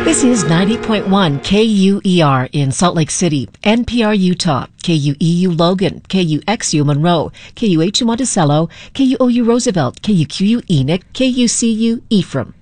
This is 90.1 KUER in Salt Lake City, NPR Utah, KUEU Logan, KUXU Monroe, KUHU Monticello, KUOU Roosevelt, KUQU Enoch, KUCU Ephraim.